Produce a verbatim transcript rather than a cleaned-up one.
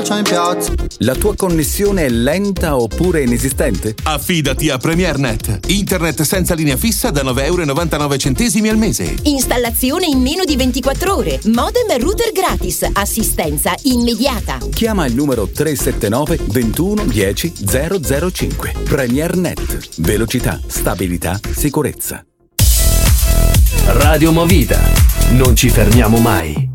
c'ho in piazza. La tua connessione è lenta oppure inesistente? Affidati a PremierNet. Internet senza linea fissa da nove virgola novantanove euro al mese. Installazione in meno di ventiquattro ore. Modem e router gratis. Assistenza immediata. Chiama il numero tre sette nove ventuno dieci zero zero cinque. PremierNet. Velocità, stabilità, sicurezza. Radio Movida. Non ci fermiamo mai.